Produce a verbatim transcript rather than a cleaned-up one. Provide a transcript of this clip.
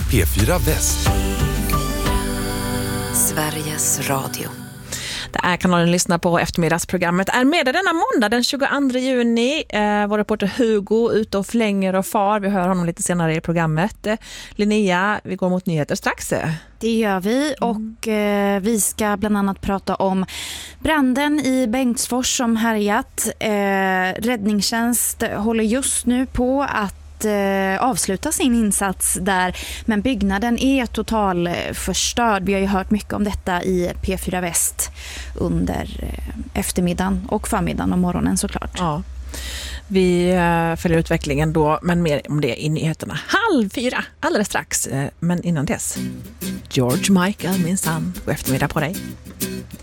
P fyra Väst. Sveriges Radio. Det är kanalen lyssnar på. Eftermiddagsprogrammet är med denna måndag den tjugoandra juni. Eh, vår reporter Hugo ute och flänger och far. Vi hör honom lite senare i programmet. Eh, Linnea, vi går mot nyheter strax. Det gör vi och eh, vi ska bland annat prata om branden i Bengtsfors som härjat. Eh, räddningstjänst håller just nu på att avsluta sin insats där, men byggnaden är total förstörd. Vi har ju hört mycket om detta i P fyra Väst under eftermiddagen och förmiddagen och morgonen såklart. Ja. Vi följer utvecklingen då, men mer om det i nyheterna. Halv fyra, alldeles strax. Men innan dess, George Michael, min son, god eftermiddag på dig.